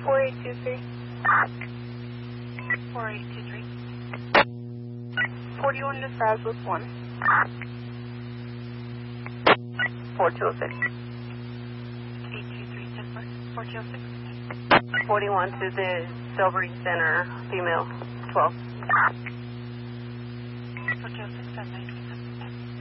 4823. 4823. 41 to Fraslip 1. 4206. 823 Templar. 4206. 41 to the Silvery Center, female 12. 4206 on 923.